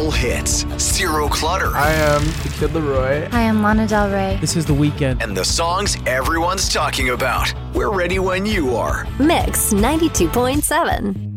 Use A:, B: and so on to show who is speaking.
A: Total hits, zero clutter.
B: I am the Kid Laroi.
C: Hi, I'm Lana Del Rey.
D: This is The Weeknd.
A: And the songs everyone's talking about. We're ready when you are.
E: Mix 92.7.